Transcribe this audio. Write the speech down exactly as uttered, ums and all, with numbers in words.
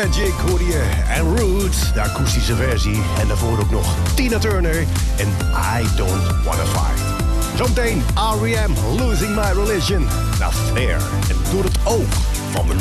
Magic hoorde je. En Roots, de akoestische versie. En daarvoor ook nog Tina Turner en I Don't Wanna Fight. Zometeen R E M, Losing My Religion. Naar Flair en door het oog van